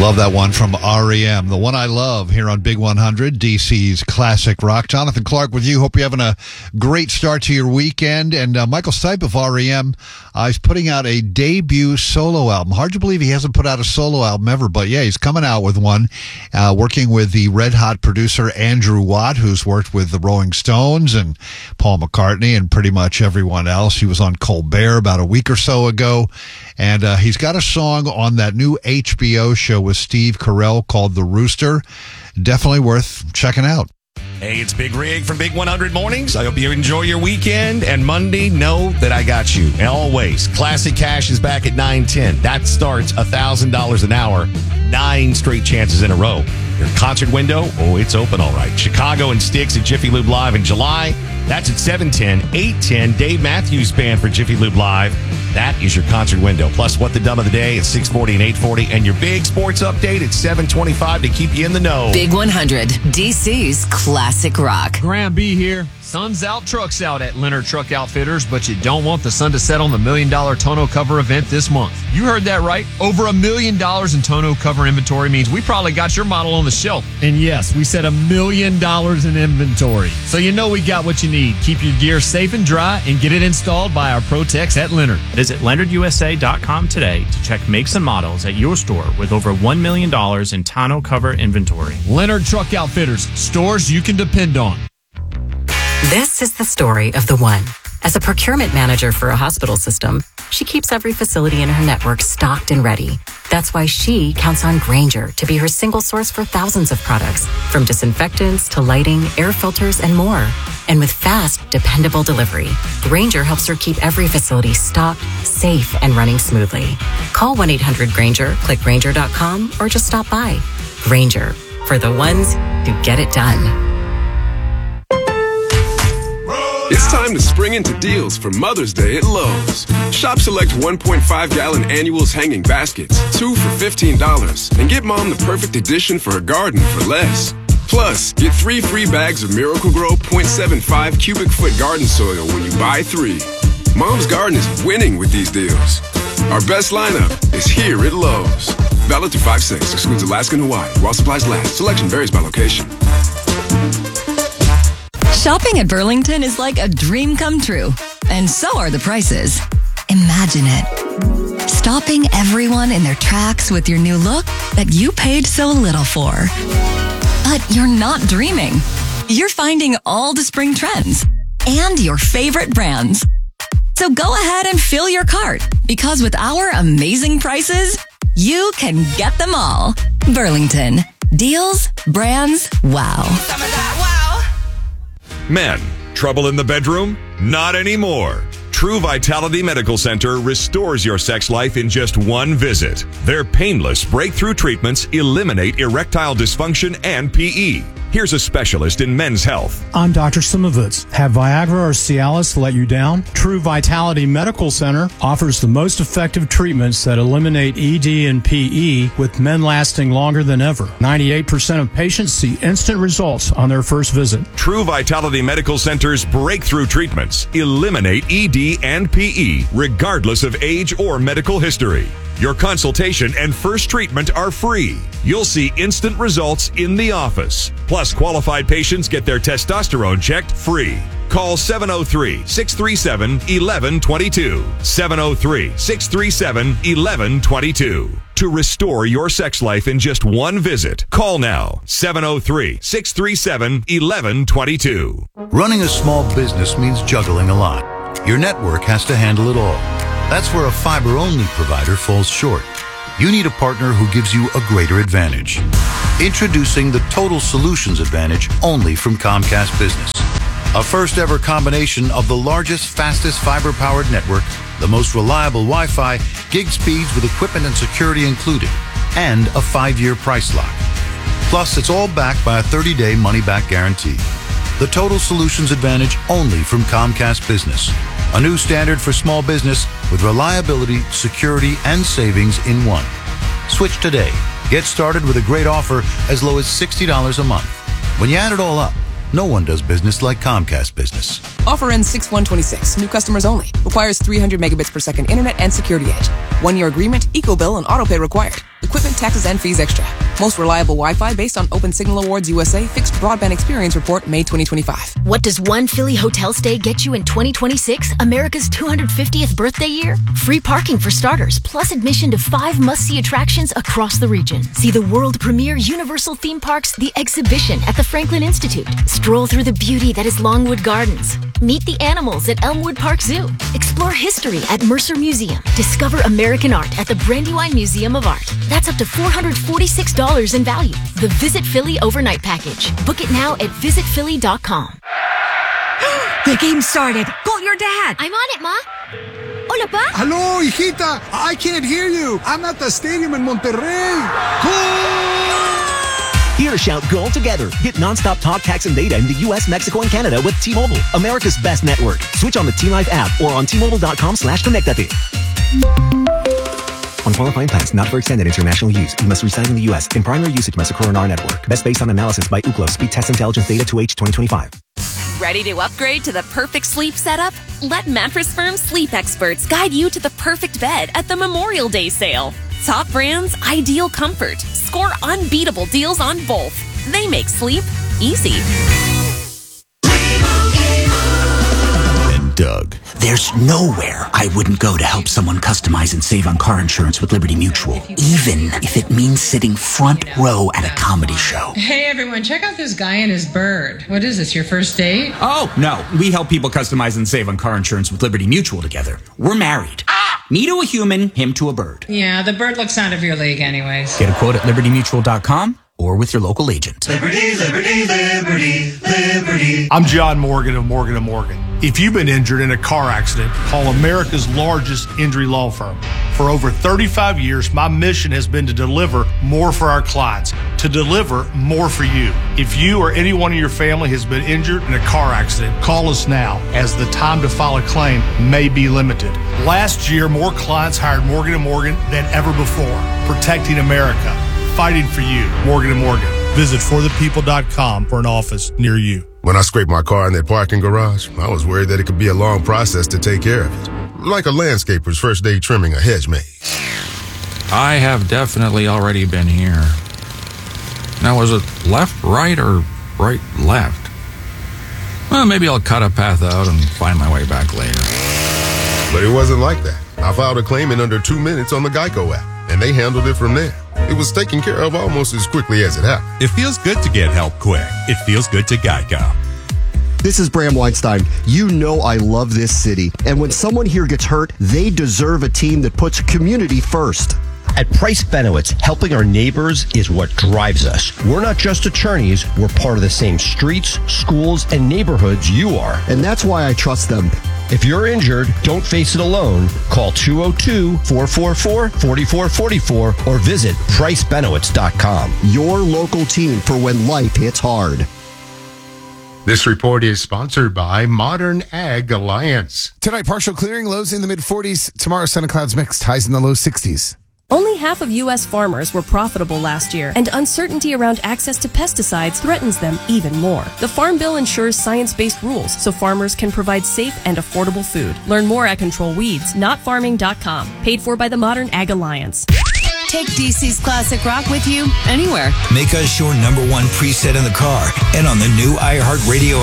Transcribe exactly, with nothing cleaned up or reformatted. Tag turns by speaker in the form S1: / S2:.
S1: Love that one from R E M. The one I love here on Big one hundred, D C's Classic Rock. Jonathan Clark with you. Hope you're having a great start to your weekend. And uh, Michael Stipe of R E M uh, is putting out a debut solo album. Hard to believe he hasn't put out a solo album ever, but yeah, he's coming out with one, uh, working with the Red Hot producer Andrew Watt, who's worked with the Rolling Stones and Paul McCartney and pretty much everyone else. He was on Colbert about a week or so ago. And uh, he's got a song on that new H B O show with Steve Carell called The Rooster. Definitely worth checking out.
S2: Hey, it's Big Rig from Big one hundred Mornings. I hope you enjoy your weekend. And Monday, know that I got you. And always, Classic Cash is back at nine ten. That starts one thousand dollars an hour, nine straight chances in a row. Your concert window, oh, it's open all right. Chicago and Styx at Jiffy Lube Live in July. That's at seven ten. eight ten, Dave Matthews Band for Jiffy Lube Live. That is your concert window. Plus, What the Dumb of the Day at six forty and eight forty. And your big sports update at seven twenty-five to keep you in the know.
S3: Big one hundred, D C's Classic Rock.
S4: Graham B here. Sun's out, truck's out at Leonard Truck Outfitters, but you don't want the sun to set on the Million Dollar Tonneau Cover event this month. You heard that right. Over a million dollars in tonneau cover inventory means we probably got your model on the shelf. And yes, we said a million dollars in inventory. So you know we got what you need. Keep your gear safe and dry and get it installed by our Pro Techs at Leonard.
S5: Visit Leonard U S A dot com today to check makes and models at your store with over one million dollars in tonneau cover inventory.
S4: Leonard Truck Outfitters, stores you can depend on.
S3: This is the story of the one. As a procurement manager for a hospital system, she keeps every facility in her network stocked and ready. That's why she counts on Grainger to be her single source for thousands of products, from disinfectants to lighting, air filters, and more. And with fast, dependable delivery, Grainger helps her keep every facility stocked, safe, and running smoothly. Call one eight hundred Grainger, click Grainger dot com, or just stop by. Grainger, for the ones who get it done.
S6: It's time to spring into deals for Mother's Day at Lowe's. Shop select one point five gallon annuals hanging baskets, two for fifteen dollars, and get Mom the perfect addition for her garden for less. Plus, get three free bags of Miracle-Gro zero point seven five cubic foot garden soil when you buy three. Mom's garden is winning with these deals. Our best lineup is here at Lowe's. Valid through five six, excludes Alaska and Hawaii. While supplies last, selection varies by location.
S7: Shopping at Burlington is like a dream come true, and so are the prices. Imagine it. Stopping everyone in their tracks with your new look that you paid so little for. But you're not dreaming. You're finding all the spring trends and your favorite brands. So go ahead and fill your cart, because with our amazing prices, you can get them all. Burlington. Deals, brands, wow.
S8: Some of that, wow.
S9: Men, trouble in the bedroom? Not anymore. True Vitality Medical Center restores your sex life in just one visit. Their painless breakthrough treatments eliminate erectile dysfunction and P E. Here's a specialist in men's health.
S10: I'm Doctor Simovitz. Have Viagra or Cialis let you down? True Vitality Medical Center offers the most effective treatments that eliminate E D and P E, with men lasting longer than ever. ninety-eight percent of patients see instant results on their first visit.
S9: True Vitality Medical Center's breakthrough treatments eliminate E D and P E, regardless of age or medical history. Your consultation and first treatment are free. You'll see instant results in the office. Plus, qualified patients get their testosterone checked free. Call seven oh three, six three seven, one one two two. seven oh three, six three seven, one one two two. To restore your sex life in just one visit, call now. seven oh three, six three seven, one one two two.
S11: Running a small business means juggling a lot. Your network has to handle it all. That's where a fiber-only provider falls short. You need a partner who gives you a greater advantage. Introducing the Total Solutions Advantage, only from Comcast Business. A first-ever combination of the largest, fastest fiber-powered network, the most reliable Wi-Fi, gig speeds with equipment and security included, and a five-year price lock. Plus, it's all backed by a thirty-day money-back guarantee. The Total Solutions Advantage, only from Comcast Business. A new standard for small business with reliability, security, and savings in one. Switch today. Get started with a great offer as low as sixty dollars a month. When you add it all up, no one does business like Comcast Business.
S12: Offer ends six one twenty-six. New customers only. Requires three hundred megabits per second internet and security edge. One-year agreement, eco bill, and auto pay required. Equipment taxes and fees extra. Most reliable Wi-Fi based on Open Signal Awards U S A Fixed Broadband Experience Report, May twenty twenty-five.
S8: What does one Philly hotel stay get you in twenty twenty-six, America's two hundred fiftieth birthday year? Free parking for starters, plus admission to five must-see attractions across the region. See the world premiere Universal theme parks, The Exhibition at the Franklin Institute. Stroll through the beauty that is Longwood Gardens. Meet the animals at Elmwood Park Zoo. Explore history at Mercer Museum. Discover American art at the Brandywine Museum of Art. That's up to four hundred forty-six dollars in value. The Visit Philly Overnight Package. Book it now at visit philly dot com.
S13: The game started. Call your dad.
S8: I'm on it, Ma. Hola, Pa.
S14: Hello, hijita. I can't hear you. I'm at the stadium in Monterrey.
S15: Here, shout goal together. Get nonstop talk, text, and data in the U S, Mexico, and Canada with T-Mobile, America's best network. Switch on the T-Life app or on T Mobile dot com slash connectate. On qualifying plans, not for extended international use. You must reside in the U S. In primary usage must occur on our network. Best based on analysis by Ookla. Speed Test Intelligence Data two H twenty twenty-five.
S16: Ready to upgrade to the perfect sleep setup? Let Mattress Firm sleep experts guide you to the perfect bed at the Memorial Day sale. Top brands, ideal comfort. Score unbeatable deals on both. They make sleep easy.
S17: Doug. There's nowhere I wouldn't go to help someone customize and save on car insurance with Liberty Mutual, even if it means sitting front row at a comedy show.
S18: Hey everyone, check out this guy and his bird. What is this, your first date?
S17: Oh, no. We help people customize and save on car insurance with Liberty Mutual together. We're married. Ah! Me to a human, him to a bird.
S18: Yeah, the bird looks out of your league anyways.
S17: Get a quote at liberty mutual dot com or with your local agent.
S19: Liberty, liberty, liberty, liberty.
S20: I'm John Morgan of Morgan and Morgan. If you've been injured in a car accident, call America's largest injury law firm. For over thirty-five years, my mission has been to deliver more for our clients, to deliver more for you. If you or anyone in your family has been injured in a car accident, call us now, as the time to file a claim may be limited. Last year, more clients hired Morgan and Morgan than ever before, protecting America, fighting for you. Morgan and Morgan. Visit for the people dot com for an office near you.
S21: When I scraped my car in that parking garage, I was worried that it could be a long process to take care of it. Like a landscaper's first day trimming a hedge maze.
S22: I have definitely already been here. Now, was it left, right, or right, left? Well, maybe I'll cut a path out and find my way back later.
S21: But it wasn't like that. I filed a claim in under two minutes on the Geico app, and they handled it from there. It was taken care of almost as quickly as it happened.
S23: It feels good to get help quick. It feels good to Geico.
S24: This is Bram Weinstein. You know I love this city. And when someone here gets hurt, they deserve a team that puts community first.
S25: At Price Benowitz, helping our neighbors is what drives us. We're not just attorneys, we're part of the same streets, schools, and neighborhoods you are.
S24: And that's why I trust them.
S25: If you're injured, don't face it alone. Call two oh two, four four four, four four four four or visit price benowitz dot com.
S24: Your local team for when life hits hard.
S26: This report is sponsored by Modern Ag Alliance.
S27: Tonight, partial clearing, lows in the mid-forties. Tomorrow, sun and clouds mixed, highs in the low sixties.
S28: Only half of U S farmers were profitable last year, and uncertainty around access to pesticides threatens them even more. The Farm Bill ensures science-based rules so farmers can provide safe and affordable food. Learn more at control weeds dot farming dot com. Paid for by the Modern Ag Alliance.
S29: Take D C's classic rock with you anywhere.
S30: Make us your number one preset in the car and on the new iHeartRadio